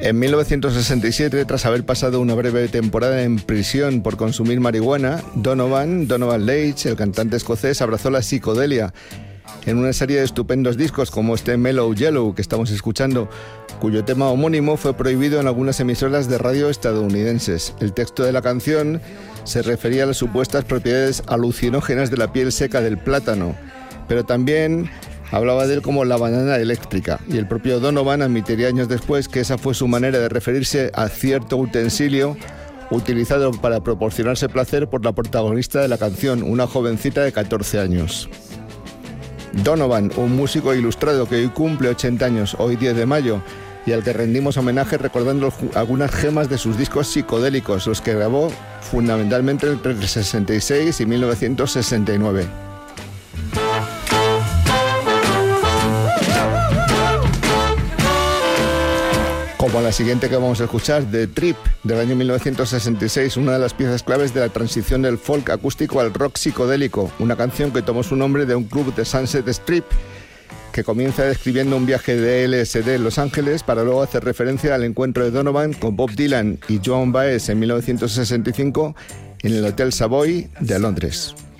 En 1967, tras haber pasado una breve temporada en prisión por consumir marihuana, Donovan Leitch, el cantante escocés, abrazó la psicodelia en una serie de estupendos discos como este Mellow Yellow que estamos escuchando, cuyo tema homónimo fue prohibido en algunas emisoras de radio estadounidenses. El texto de la canción se refería a las supuestas propiedades alucinógenas de la piel seca del plátano, pero también hablaba de él como la banana eléctrica, y el propio Donovan admitiría años después que esa fue su manera de referirse a cierto utensilio utilizado para proporcionarse placer por la protagonista de la canción, una jovencita de 14 años. Donovan, un músico ilustrado que hoy cumple 80 años, hoy 10 de mayo, y al que rendimos homenaje recordando algunas gemas de sus discos psicodélicos, los que grabó fundamentalmente entre el 66 y 1969. Como la siguiente que vamos a escuchar, The Trip, del año 1966, una de las piezas claves de la transición del folk acústico al rock psicodélico, una canción que tomó su nombre de un club de Sunset Strip, que comienza describiendo un viaje de LSD en Los Ángeles para luego hacer referencia al encuentro de Donovan con Bob Dylan y Joan Baez en 1965 en el Hotel Savoy de Londres.